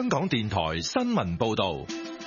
港電台新聞報道。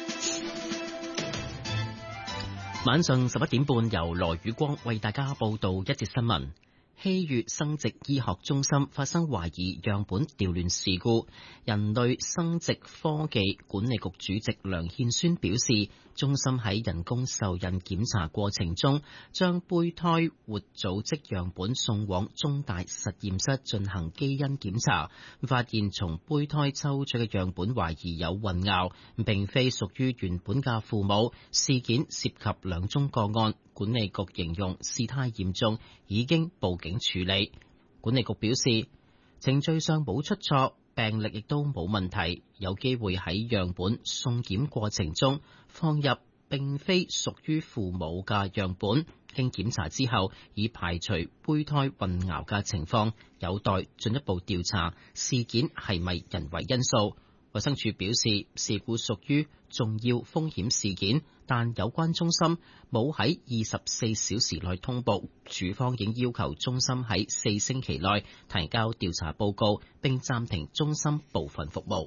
晚上11點半，由羅宇光為大家報道一節新聞。希粵生殖醫學中心發生懷疑樣本調亂事故，人類生殖科技管理局主席梁憲宣表示，中心喺人工受孕檢查過程中，將胚胎活組織樣本送往中大實驗室進行基因檢查，發現從胚胎抽取嘅樣本懷疑有混淆，並非屬於原本嘅父母。事件涉及2宗個案，管理局形容事態嚴重，已經報警處理。管理局表示，程序上冇出錯，病歷亦都冇問題，有機會喺樣本送檢過程中放入並非屬於父母嘅樣本，經檢查之後已排除胚胎混淆嘅情況，有待進一步調查事件係咪人為因素。衛生署表示，事故屬於重要風險事件，但有關中心冇喺24小時內通報，署方已經要求中心喺4星期內提交調查報告，並暫停中心部分服務。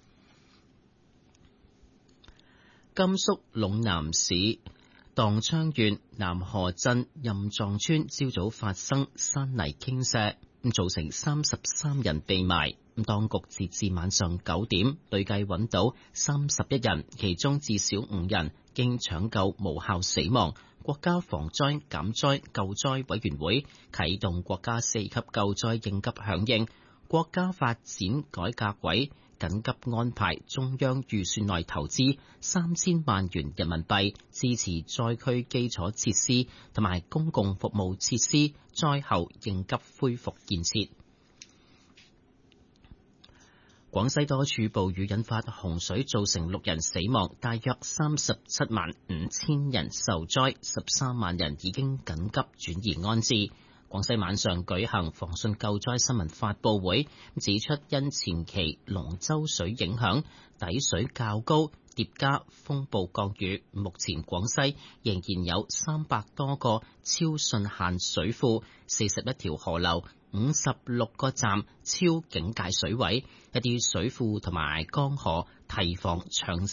甘肅隴南市當昌縣南河鎮任藏村朝早發生山泥傾瀉，造成33人被埋。當局截至晚上9點，累計揾到31人，其中至少5人經搶救無效死亡。國家防災減災救災委員會啟動國家4級救災應急響應，國家發展改革委緊急安排中央預算內投資3000萬元人民幣，支持災區基礎設施同埋公共服務設施災後應急恢復建設。廣西多處暴雨引發洪水，造成6人死亡，大約37萬5千人受災，13萬人已經緊急轉移安置。廣西晚上舉行防汛救災新聞發佈會，指出因前期龍舟水影響，底水較高，疊加風暴降雨，目前廣西仍然有300多個超汛限水庫，41條河流，56個站超警戒水位，一啲水庫同埋江河堤防長